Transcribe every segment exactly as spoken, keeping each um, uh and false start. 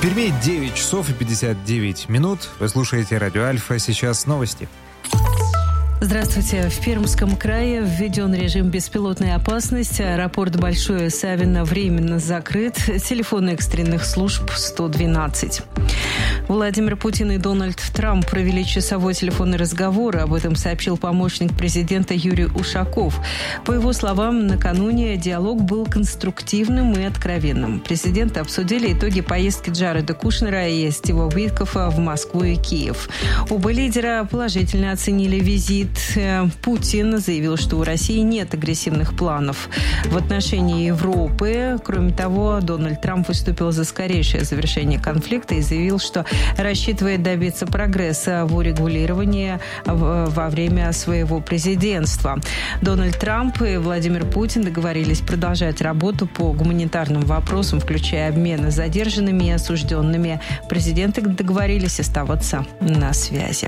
Перми девять часов и пятьдесят девять минут. Вы слушаете радио Альфа. Сейчас новости. Здравствуйте. В Пермском крае введен режим беспилотной опасности. Аэропорт Большое Савино временно закрыт. Телефоны экстренных служб сто двенадцать. Владимир Путин и Дональд Трамп провели часовой телефонный разговор. Об этом сообщил помощник президента Юрий Ушаков. По его словам, накануне диалог был конструктивным и откровенным. Президенты обсудили итоги поездки Джареда Кушнера и Стива Уиткофа в Москву и Киев. Оба лидера положительно оценили визит. Путин заявил, что у России нет агрессивных планов в отношении Европы. Кроме того, Дональд Трамп выступил за скорейшее завершение конфликта и заявил, что рассчитывает добиться прогресса в урегулировании во время своего президентства. Дональд Трамп и Владимир Путин договорились продолжать работу по гуманитарным вопросам, включая обмены задержанными и осужденными. Президенты договорились оставаться на связи.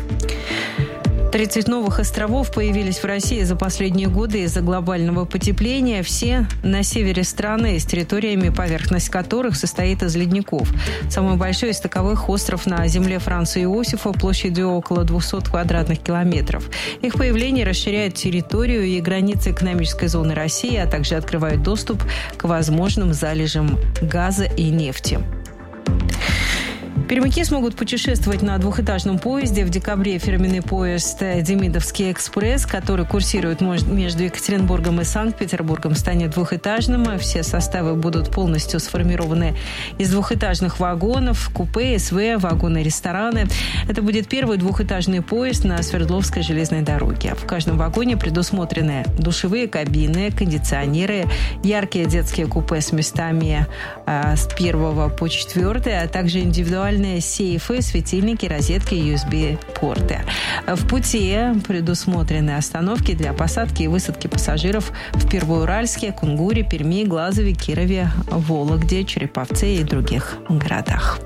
тридцать новых островов появились в России за последние годы из-за глобального потепления. Все на севере страны, с территориями, поверхность которых состоит из ледников. Самый большой из таковых остров на земле Франца Иосифа площадью около двухсот квадратных километров. Их появление расширяет территорию и границы экономической зоны России, а также открывает доступ к возможным залежам газа и нефти. Пермяки смогут путешествовать на двухэтажном поезде. В декабре фирменный поезд «Демидовский экспресс», который курсирует между Екатеринбургом и Санкт-Петербургом, станет двухэтажным. Все составы будут полностью сформированы из двухэтажных вагонов, купе, СВ, вагоны-рестораны. Это будет первый двухэтажный поезд на Свердловской железной дороге. В каждом вагоне предусмотрены душевые кабины, кондиционеры, яркие детские купе с местами э, с первого по четвертый, а также индивидуальные сейфы, светильники, розетки, ю эс би-порты. В пути предусмотрены остановки для посадки и высадки пассажиров в Первоуральске, Кунгуре, Перми, Глазове, Кирове, Вологде, Череповце и других городах.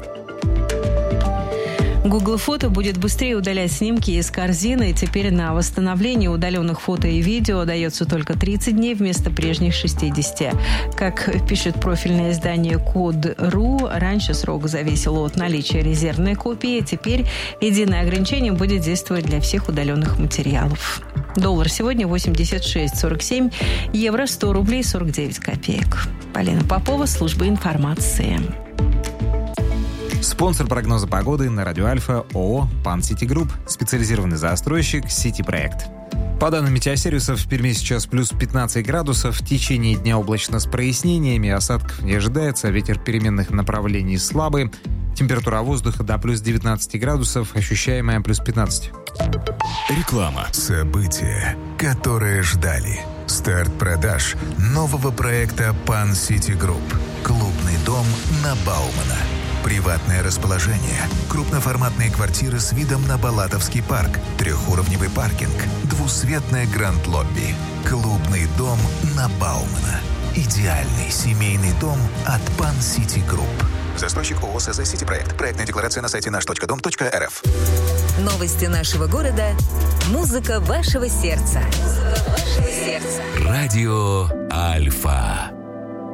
Google Фото будет быстрее удалять снимки из корзины. Теперь на восстановление удаленных фото и видео дается только тридцать дней вместо прежних шестидесяти. Как пишет профильное издание Код точка ру, раньше срок зависел от наличия резервной копии. Теперь единое ограничение будет действовать для всех удаленных материалов. Доллар сегодня восемьдесят шесть сорок семь, евро сто рублей сорок девять копеек. Полина Попова, служба информации. Спонсор прогноза погоды на радио Альфа ООО «Пан Сити Групп», специализированный застройщик «Сити Проект». По данным метеосервисов, в Перми сейчас плюс пятнадцать градусов. В течение дня облачно с прояснениями, осадков не ожидается, ветер переменных направлений слабый. Температура воздуха до плюс девятнадцать градусов, ощущаемая плюс пятнадцать. Реклама. События, которые ждали. Старт продаж нового проекта «Пан Сити Групп». Клубный дом на Баумана. Приватное расположение, крупноформатные квартиры с видом на Балатовский парк, трехуровневый паркинг, двусветное гранд-лобби. Клубный дом на Баумана. Идеальный семейный дом от Пан Сити Групп. Застройщик ООО СЗ «Сити Проект». Проектная декларация на сайте наш точка дом точка эр эф. Новости нашего города. Музыка вашего сердца. Музыка вашего сердца. Радио Альфа.